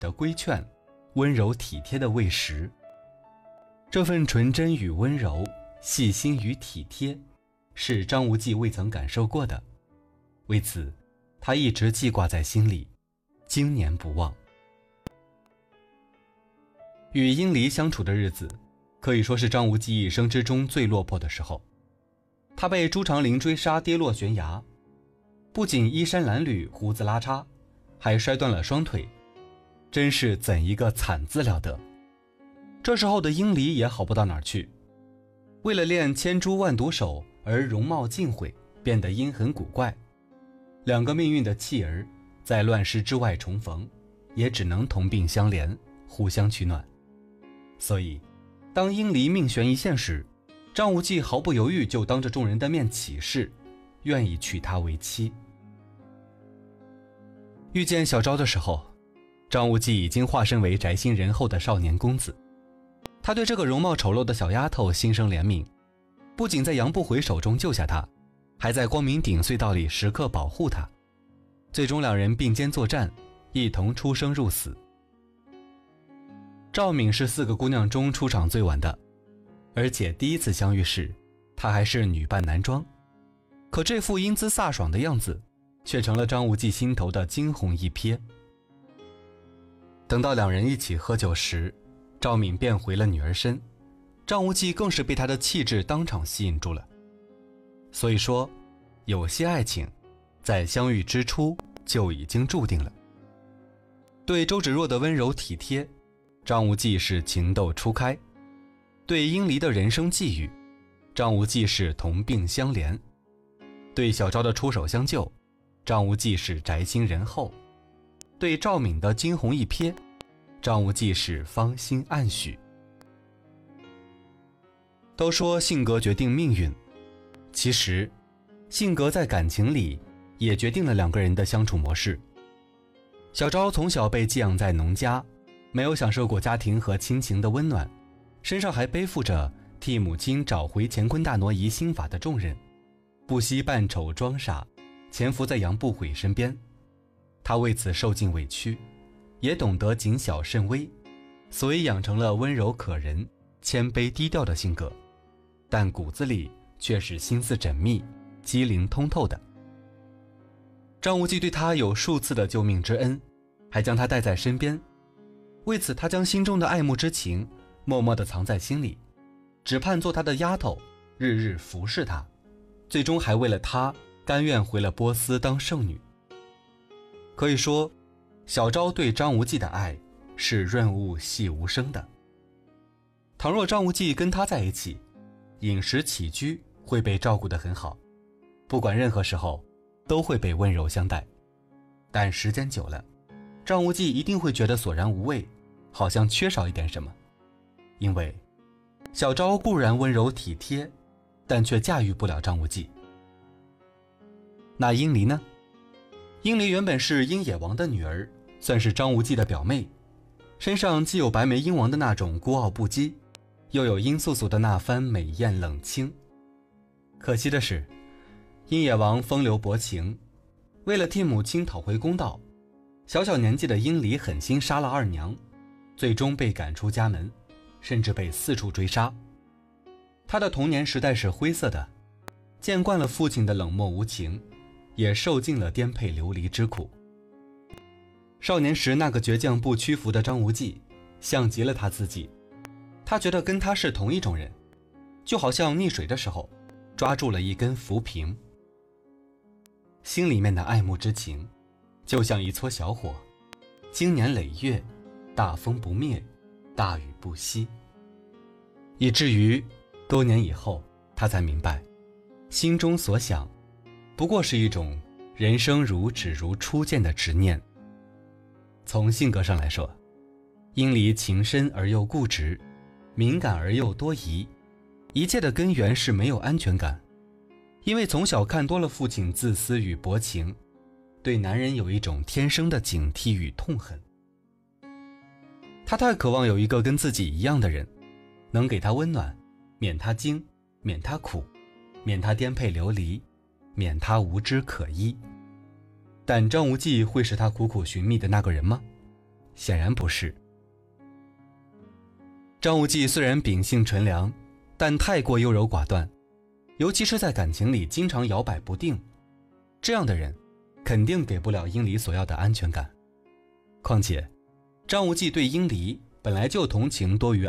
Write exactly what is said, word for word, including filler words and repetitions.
的规劝，温柔体贴的喂食。这份纯真与温柔，细心与体贴，是张无忌未曾感受过的，为此他一直记挂在心里，经年不忘。与殷离相处的日子，可以说是张无忌一生之中最落魄的时候。他被朱长林追杀，跌落悬崖，不仅衣衫褴褛，胡子拉碴，还摔断了双腿，真是怎一个惨字了得。这时候的殷离也好不到哪儿去，为了练千珠万毒手而容貌尽毁，变得阴狠古怪。两个命运的弃儿在乱世之外重逢，也只能同病相怜，互相取暖。所以当殷离命悬一线时，张无忌毫不犹豫就当着众人的面起誓，愿意娶她为妻。遇见小昭的时候，张无忌已经化身为宅心仁厚的少年公子。他对这个容貌丑陋的小丫头心生怜悯，不仅在杨不悔手中救下她，还在光明顶隧道里时刻保护她。最终两人并肩作战，一同出生入死。赵敏是四个姑娘中出场最晚的，而且第一次相遇时她还是女扮男装，可这副英姿飒爽的样子却成了张无忌心头的惊鸿一瞥。等到两人一起喝酒时，赵敏变回了女儿身，张无忌更是被她的气质当场吸引住了。所以说，有些爱情在相遇之初就已经注定了。对周芷若的温柔体贴，张无忌是情窦初开；对殷离的人生际遇，张无忌是同病相怜；对小昭的出手相救，张无忌是宅心仁厚；对赵敏的惊鸿一瞥，张无忌是芳心暗许。都说性格决定命运，其实性格在感情里也决定了两个人的相处模式。小昭从小被寄养在农家，没有享受过家庭和亲情的温暖，身上还背负着替母亲找回乾坤大挪移心法的重任，不惜扮丑装傻，潜伏在杨不悔身边。他为此受尽委屈，也懂得谨小慎微，所以养成了温柔可人、谦卑低调的性格，但骨子里却是心思缜密、机灵通透的。张无忌对他有数次的救命之恩，还将他带在身边，为此他将心中的爱慕之情默默地藏在心里，只盼做他的丫头，日日服侍他，最终还为了他甘愿回了波斯当圣女。可以说，小昭对张无忌的爱是润物细无声的。倘若张无忌跟他在一起，饮食起居会被照顾得很好，不管任何时候都会被温柔相待。但时间久了，张无忌一定会觉得索然无味，好像缺少一点什么。因为小昭固然温柔体贴，但却驾驭不了张无忌。那殷离呢？殷离原本是殷野王的女儿，算是张无忌的表妹，身上既有白眉鹰王的那种孤傲不羁，又有殷素素的那番美艳冷清。可惜的是，殷野王风流薄情，为了替母亲讨回公道，小小年纪的殷离狠心杀了二娘，最终被赶出家门，甚至被四处追杀。他的童年时代是灰色的，见惯了父亲的冷漠无情，也受尽了颠沛流离之苦。少年时那个倔强不屈服的张无忌，像极了他自己。他觉得跟他是同一种人，就好像溺水的时候抓住了一根浮萍。心里面的爱慕之情，就像一撮小火，经年累月，大风不灭，大雨不息。以至于多年以后，他才明白，心中所想不过是一种人生如只如初见的执念。从性格上来说，殷离情深而又固执，敏感而又多疑，一切的根源是没有安全感。因为从小看多了父亲自私与薄情，对男人有一种天生的警惕与痛恨。他太渴望有一个跟自己一样的人，能给他温暖，免他惊，免他苦，免他颠沛流离，免他无枝可依。但张无忌会是他苦苦寻觅的那个人吗？ 显然不是。张无忌虽然秉性纯良，但太过优柔寡断，尤其是在感情里经常摇摆不定，这样的人肯定给不了殷离所要的安全感。况且张无忌对殷离本来就同情多于